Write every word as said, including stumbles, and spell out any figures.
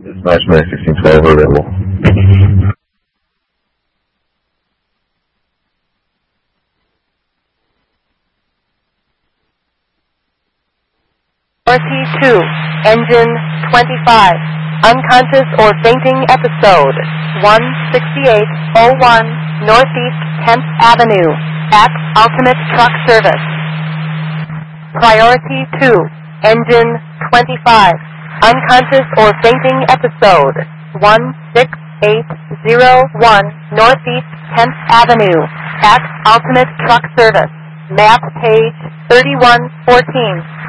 Smash Man sixteen twelve available. Priority two, engine twenty-five, unconscious or fainting episode, one sixty-eight oh one Northeast tenth Avenue, at Ultimate Truck Service. Priority two, engine twenty-five, unconscious or fainting episode, one six eight oh one Northeast tenth Avenue, at Ultimate Truck Service. Map page thirty-one fourteen.